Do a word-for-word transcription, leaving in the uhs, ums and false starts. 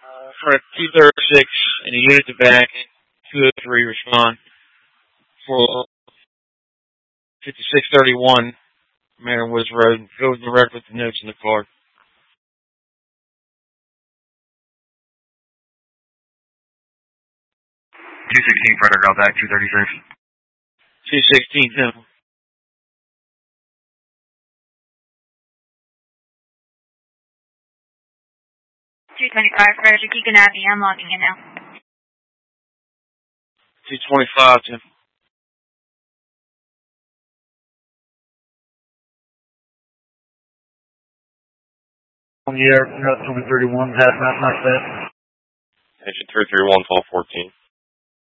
For two thirty-six and a unit to back, two oh three respond for fifty-six thirty-one, Marion Woods Road. Go direct with the notes in the card. two sixteen, Frederick, out back, two thirty-six. two sixteen, Temple. two twenty-five, Frederick, you can have me. I'm logging in now. two twenty-five, Temple. On the air, twenty thirty-one, half map, not set. Engine three three one, twelve fourteen.